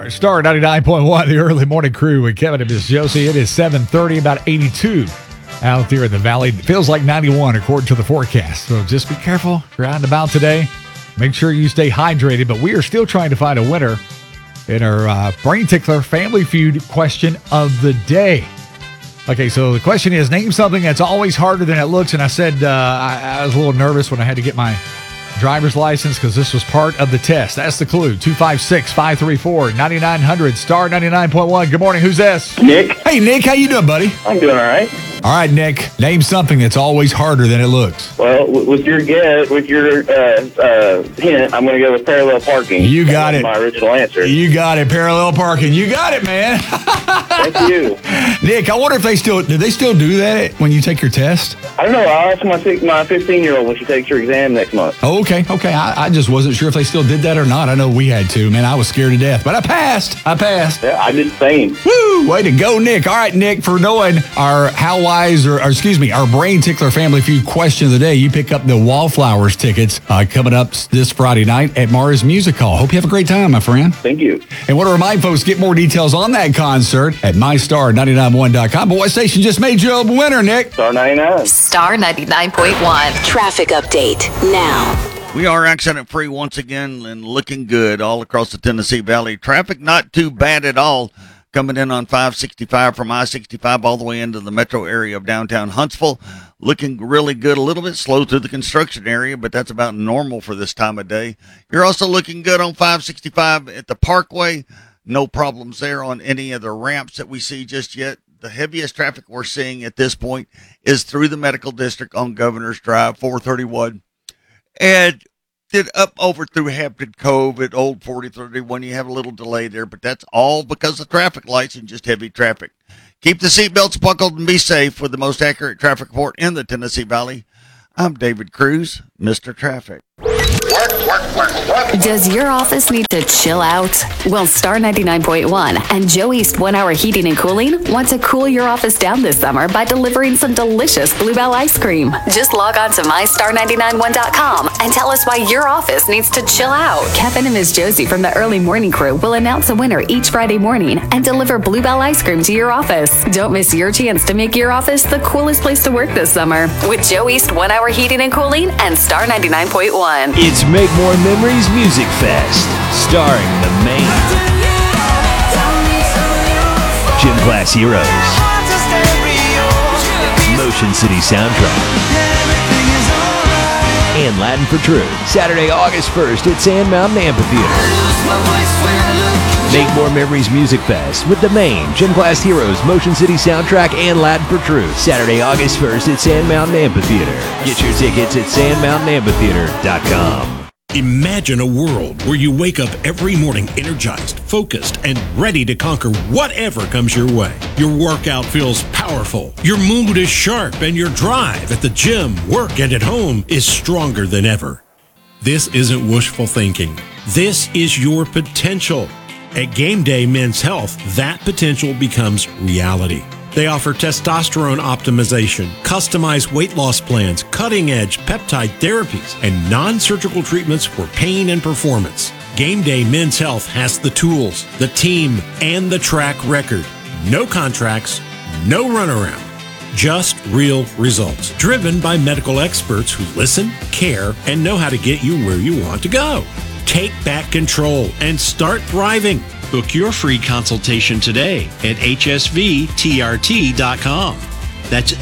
Star 99.1, the early morning crew with Kevin and Miss Josie. It is 7:30, about 82 out there in the valley. It feels like 91 according to the forecast. So just be careful. If you're out and about today, make sure you stay hydrated. But we are still trying to find a winner in our Brain Tickler Family Feud question of the day. Okay, so the question is, name something that's always harder than it looks. And I said I was a little nervous when I had to get my driver's license because this was part of the test. That's the clue. 256-534-9900, Star 99.1. Good morning. Who's this? Nick. Hey, Nick. How you doing, buddy? I'm doing all right. All right, Nick. Name something that's always harder than it looks. Well, with your hint, I'm going to go with parallel parking. You got it. My original answer. You got it. Parallel parking. You got it, man. Thank you. Nick, I wonder if do they still do that when you take your test? I don't know. I'll ask my 15-year-old when she takes her exam next month. Oh, okay. I just wasn't sure if they still did that or not. I know we had to. Man, I was scared to death, but I passed. Yeah, I did the same. Woo! Way to go, Nick. All right, Nick, for knowing our our Brain Tickler Family Feud question of the day, you pick up the Wallflowers tickets coming up this Friday night at Mars Music Hall. Hope you have a great time, my friend. Thank you. And want to remind folks, get more details on that concert at mystar991.com. But what station just made you a winner, Nick? Star 99. Star 99.1. Traffic update now. We are accident-free once again and looking good all across the Tennessee Valley. Traffic not too bad at all. Coming in on 565 from I-65 all the way into the metro area of downtown Huntsville. Looking really good. A little bit slow through the construction area, but that's about normal for this time of day. You're also looking good on 565 at the Parkway. No problems there on any of the ramps that we see just yet. The heaviest traffic we're seeing at this point is through the medical district on Governor's Drive, 431. And then up over through Hampton Cove at Old 4031. You have a little delay there, but that's all because of traffic lights and just heavy traffic. Keep the seatbelts buckled and be safe with the most accurate traffic report in the Tennessee Valley. I'm David Cruz, Mr. Traffic. Does your office need to chill out? Well, Star 99.1 and Joe East 1 Hour Heating and Cooling want to cool your office down this summer by delivering some delicious Bluebell ice cream. Just log on to mystar991.com and tell us why your office needs to chill out. Kevin and Miss Josie from the early morning crew will announce a winner each Friday morning and deliver Bluebell ice cream to your office. Don't miss your chance to make your office the coolest place to work this summer with Joe East 1 Hour Heating and Cooling and Star 99.1. It's Make More Memories Music Fest, starring the main Gym Class Heroes, Motion City Soundtrack, and Latin for True. Saturday, August 1st at Sand Mountain Amphitheater. Make More Memories Music Fest with the main Gym Class Heroes, Motion City Soundtrack, and Latin for True. Saturday, August 1st at Sand Mountain Amphitheater. Get your tickets at sandmountainamphitheater.com. Imagine a world where you wake up every morning energized, focused, and ready to conquer whatever comes your way. Your workout feels powerful, your mood is sharp, and your drive at the gym, work, and at home is stronger than ever. This isn't wishful thinking. This is your potential. At Game Day Men's Health, that potential becomes reality. They offer testosterone optimization, customized weight loss plans, cutting-edge peptide therapies, and non-surgical treatments for pain and performance. Game Day Men's Health has the tools, the team, and the track record. No contracts, no runaround. Just real results, driven by medical experts who listen, care, and know how to get you where you want to go. Take back control and start thriving. Book your free consultation today at hsvtrt.com. That's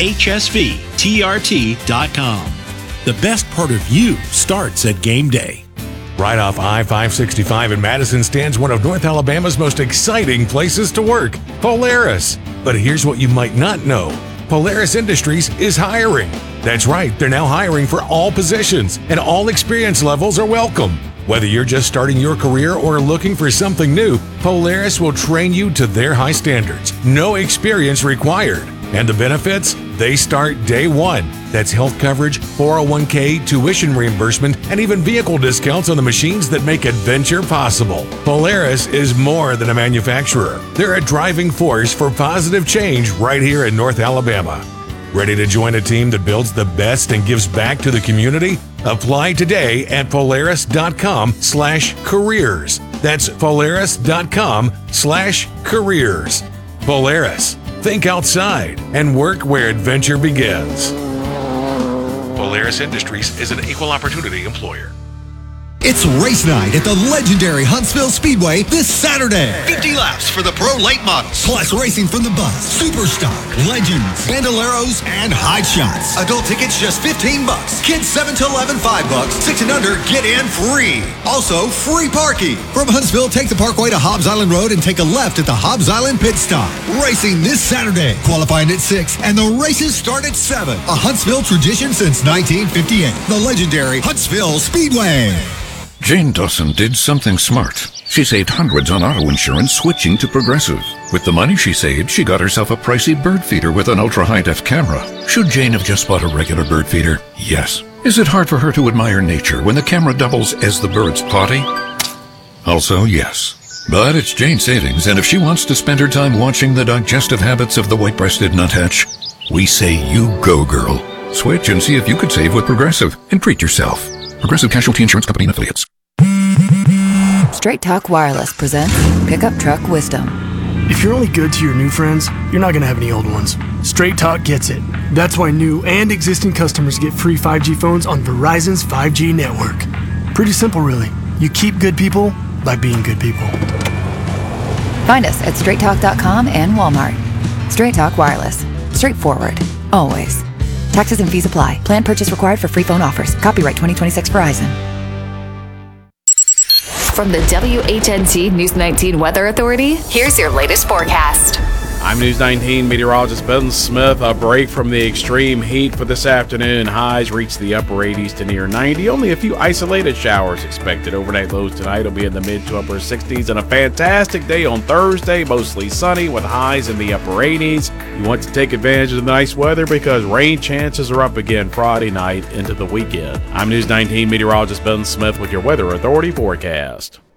hsvtrt.com. The best part of you starts at Game Day. Right off I-565 in Madison stands one of North Alabama's most exciting places to work, Polaris. But here's what you might not know. Polaris Industries is hiring. That's right, they're now hiring for all positions, and all experience levels are welcome. Whether you're just starting your career or looking for something new, Polaris will train you to their high standards. No experience required. And the benefits? They start day one. That's health coverage, 401k, tuition reimbursement, and even vehicle discounts on the machines that make adventure possible. Polaris is more than a manufacturer. They're a driving force for positive change right here in North Alabama. Ready to join a team that builds the best and gives back to the community? Apply today at polaris.com/careers. That's Polaris.com/careers. Polaris. Think outside and work where adventure begins. Polaris Industries is an equal opportunity employer. It's race night at the legendary Huntsville Speedway this Saturday. 50 laps for the pro late models, plus racing from the bus, Superstock, Legends, Bandoleros, and High Shots. Adult tickets just $15. Kids 7 to 11, $5. 6 and under, get in free. Also, free parking. From Huntsville, take the Parkway to Hobbs Island Road and take a left at the Hobbs Island Pit Stop. Racing this Saturday, qualifying at 6, and the races start at 7. A Huntsville tradition since 1958. The legendary Huntsville Speedway. Jane Dawson did something smart. She saved hundreds on auto insurance switching to Progressive. With the money she saved, she got herself a pricey bird feeder with an ultra-high-def camera. Should Jane have just bought a regular bird feeder? Yes. Is it hard for her to admire nature when the camera doubles as the bird's potty? Also, yes. But it's Jane's savings, and if she wants to spend her time watching the digestive habits of the white-breasted nuthatch, we say you go, girl. Switch and see if you could save with Progressive and treat yourself. Progressive Casualty Insurance Company and Affiliates. Straight Talk Wireless presents Pickup Truck Wisdom. If you're only good to your new friends, you're not going to have any old ones. Straight Talk gets it. That's why new and existing customers get free 5G phones on Verizon's 5G network. Pretty simple, really. You keep good people by being good people. Find us at straighttalk.com and Walmart. Straight Talk Wireless. Straightforward. Always. Taxes and fees apply. Plan purchase required for free phone offers. Copyright 2026 Verizon. From the WHNT News 19 Weather Authority, here's your latest forecast. I'm News 19 meteorologist Ben Smith. A break from the extreme heat for this afternoon. Highs reach the upper 80s to near 90. Only a few isolated showers expected. Overnight lows tonight will be in the mid to upper 60s. And a fantastic day on Thursday. Mostly sunny with highs in the upper 80s. You want to take advantage of the nice weather because rain chances are up again Friday night into the weekend. I'm News 19 meteorologist Ben Smith with your Weather Authority forecast.